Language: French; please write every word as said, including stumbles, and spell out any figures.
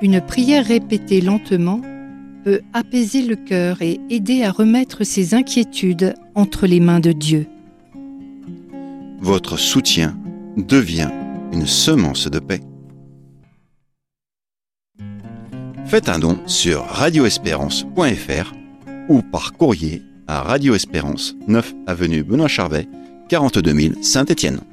Une prière répétée lentement peut apaiser le cœur et aider à remettre ses inquiétudes entre les mains de Dieu. Votre soutien devient une semence de paix. Faites un don sur radio espérance point f r ou par courrier à Radio Espérance, neuf avenue Benoît Charvet, quarante-deux mille Saint-Étienne.